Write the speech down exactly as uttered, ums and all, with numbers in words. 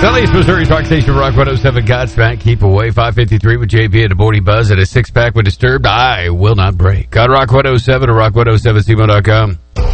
Southeast Missouri's Rock Station, Rock one oh seven, Godsmack. Keep away. five fifty-three with J P and a Morning Buzz and a six-pack with Disturbed. I will not break. On Rock one oh seven or rock one oh seven C M O dot com.